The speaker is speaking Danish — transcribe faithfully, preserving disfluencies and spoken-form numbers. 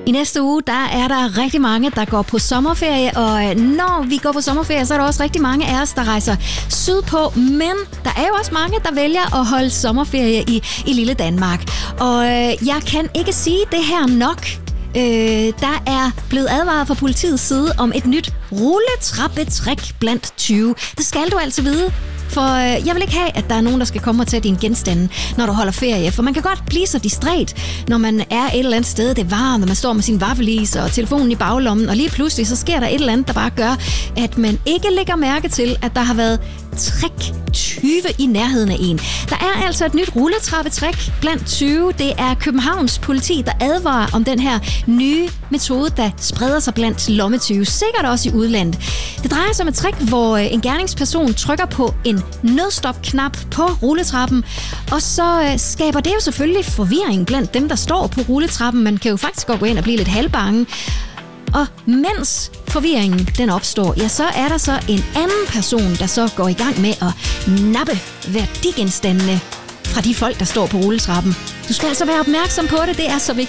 I næste uge, der er der rigtig mange, der går på sommerferie, og når vi går på sommerferie, så er der også rigtig mange af os, der rejser sydpå, men der er jo også mange, der vælger at holde sommerferie i, i lille Danmark. Og jeg kan ikke sige det her nok. Øh, der er blevet advaret fra politiets side om et nyt rulletrappetrik blandt tyve. Det skal du altså vide. For øh, jeg vil ikke have, at der er nogen, der skal komme og tage dine genstande, når du holder ferie. For man kan godt blive så distræt, når man er et eller andet sted, det er varmt, og man står med sin vaffelis og telefonen i baglommen, og lige pludselig så sker der et eller andet, der bare gør, at man ikke lægger mærke til, at der har været trick tyve i nærheden af en. Der er altså et nyt rulletrappetrik blandt tyve. Det er Københavns politi, der advarer om den her nye metode, der spreder sig blandt lommetyve, sikkert også i udlandet. Det drejer sig om et trick, hvor en gerningsperson trykker på en nødstop-knap på rulletrappen, og så skaber det jo selvfølgelig forvirring blandt dem, der står på rulletrappen. Man kan jo faktisk godt gå ind og blive lidt halvbange. Og mens forvirringen den opstår, ja, så er der så en anden person, der så går i gang med at nappe værdigenstandene fra de folk, der står på rulletrappen. Du skal altså være opmærksom på det, det er så vigtigt.